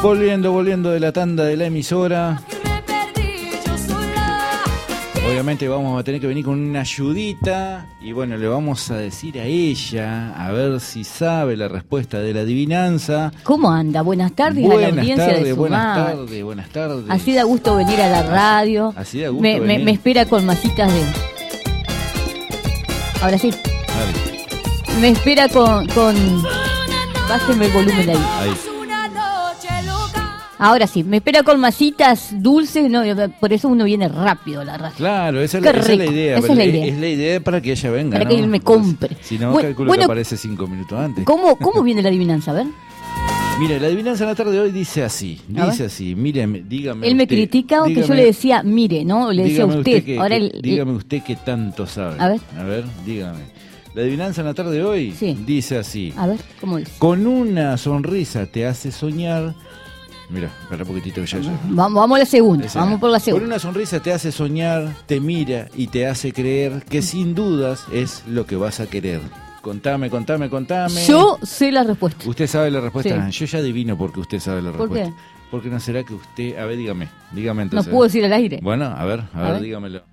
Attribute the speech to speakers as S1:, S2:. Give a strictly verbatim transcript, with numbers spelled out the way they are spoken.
S1: Volviendo, volviendo de la tanda de la emisora. Obviamente vamos a tener que venir con una ayudita y bueno, le vamos a decir a ella a ver si sabe la respuesta de la adivinanza.
S2: ¿Cómo anda? Buenas tardes
S1: buenas
S2: a la audiencia
S1: tardes,
S2: de Sumar.
S1: Buenas tardes, buenas tardes.
S2: Así da gusto venir a la radio.
S1: Así da gusto
S2: me,
S1: venir.
S2: me, me espera con masitas de... Ahora sí.
S1: Dale.
S2: Me espera con... con... Bájenme el volumen de ahí.
S1: Ahí.
S2: Ahora sí, me espera con masitas dulces, no, por eso uno viene rápido a la radio.
S1: Claro, esa, es
S2: Qué
S1: la, esa es la
S2: rico,
S1: idea.
S2: esa es la idea.
S1: Es la idea para que ella venga,
S2: Para
S1: ¿no?
S2: que él me compre.
S1: Si no,
S2: bueno,
S1: calculo
S2: bueno,
S1: que aparece cinco minutos antes.
S2: ¿Cómo, cómo viene la adivinanza? A ver.
S1: Mira, la adivinanza en la tarde de hoy dice así.
S2: A
S1: Dice
S2: ver.
S1: así, mire, dígame
S2: Él me
S1: usted,
S2: critica o que yo
S1: dígame-
S2: le decía, mire, ¿no? Le decía
S1: dígame
S2: usted.
S1: que-
S2: Ahora
S1: que-
S2: el-
S1: dígame usted que tanto sabe.
S2: A ver.
S1: A ver, dígame. La adivinanza en la tarde de hoy
S2: Sí.
S1: dice así.
S2: A ver, ¿cómo dice?
S1: Con una sonrisa te hace soñar. Mira, espera un poquitito que ya ya.
S2: Vamos, vamos a la segunda,
S1: Esa.
S2: vamos por la
S1: Con
S2: segunda.
S1: una sonrisa te hace soñar, te mira y te hace creer que sin dudas es lo que vas a querer. Contame, contame, contame.
S2: Yo sé la respuesta.
S1: ¿Usted sabe la respuesta?
S2: Sí.
S1: Yo ya adivino porque usted sabe la
S2: ¿Por
S1: respuesta.
S2: qué?
S1: Porque no será que usted... A ver, dígame. Dígame
S2: No
S1: entonces.
S2: puedo decir al aire.
S1: Bueno, a ver, a,
S2: A
S1: ver,
S2: ver.
S1: dígamelo.